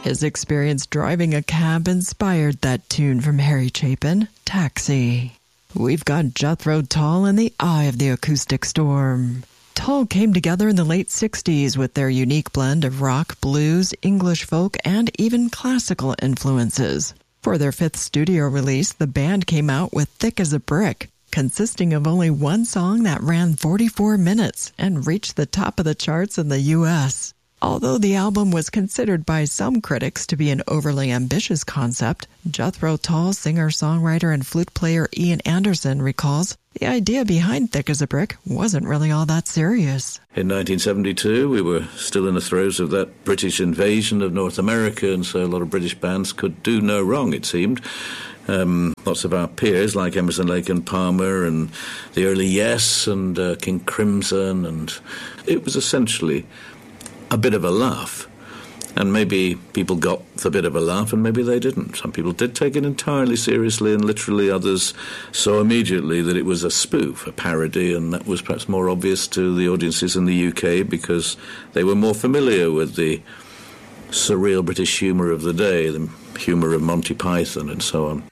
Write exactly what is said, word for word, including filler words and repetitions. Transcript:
His experience driving a cab inspired that tune from Harry Chapin, Taxi. We've got Jethro Tull in the eye of the acoustic storm. Tull came together in the late sixties with their unique blend of rock, blues, English folk, and even classical influences. For their fifth studio release, the band came out with Thick as a Brick, consisting of only one song that ran forty-four minutes and reached the top of the charts in the U S Although the album was considered by some critics to be an overly ambitious concept, Jethro Tull, singer-songwriter and flute player Ian Anderson recalls the idea behind Thick as a Brick wasn't really all that serious. In nineteen seventy-two, we were still in the throes of that British invasion of North America, and so a lot of British bands could do no wrong, it seemed. Um, lots of our peers, like Emerson, Lake and Palmer, and the early Yes, and uh, King Crimson, and it was essentially a bit of a laugh. And maybe people got the bit of a laugh and maybe they didn't. Some people did take it entirely seriously, and literally others saw immediately that it was a spoof, a parody, and that was perhaps more obvious to the audiences in the U K because they were more familiar with the surreal British humour of the day, the humour of Monty Python and so on.